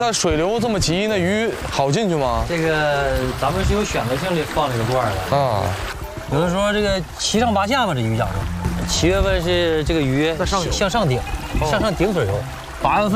那水流这么急，那鱼好进去吗？ 这个咱们是有选择性的放这个罐的啊。 有的说这个七上八下嘛，这鱼讲究。7月份是这个鱼向上顶，向上顶水流，8月份。